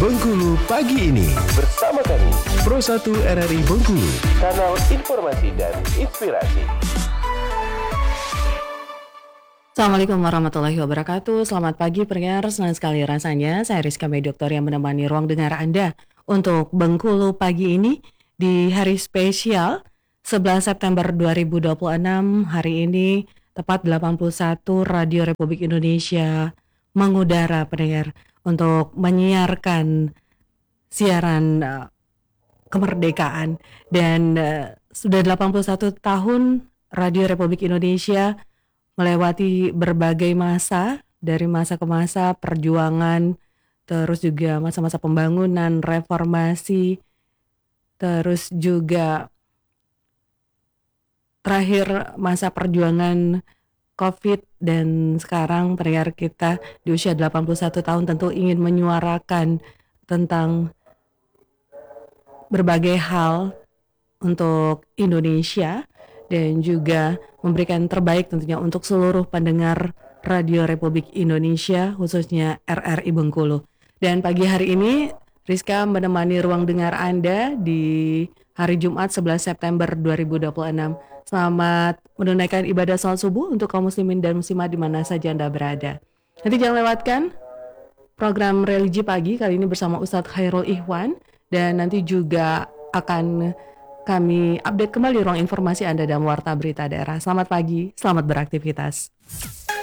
Bengkulu pagi ini Bersama kami, Pro 1 RRI Bengkulu, kanal informasi dan inspirasi. Assalamualaikum warahmatullahi wabarakatuh. Selamat pagi pendengar, senang sekali rasanya saya Rizka Mei Dokter yang menemani ruang dengar Anda untuk Bengkulu pagi ini di hari spesial 11 September 2026. Hari ini tepat 81 Radio Republik Indonesia mengudara pendengar untuk menyiarkan siaran kemerdekaan dan sudah 81 tahun Radio Republik Indonesia melewati berbagai masa, dari masa ke masa perjuangan, terus juga masa-masa pembangunan, reformasi, terus juga terakhir masa perjuangan COVID, dan sekarang pendengar kita di usia 81 tahun tentu ingin menyuarakan tentang berbagai hal untuk Indonesia dan juga memberikan terbaik tentunya untuk seluruh pendengar Radio Republik Indonesia, khususnya RRI Bengkulu. Dan pagi hari ini Rizka menemani ruang dengar Anda di hari Jumat 11 September 2026. Selamat menunaikan ibadah salat subuh untuk kaum muslimin dan muslimat di mana saja Anda berada. Nanti jangan lewatkan program religi pagi kali ini bersama Ustadz Khairul Ikhwan, dan nanti juga akan kami update kembali ruang informasi Anda dalam Warta Berita Daerah. Selamat pagi, selamat beraktivitas.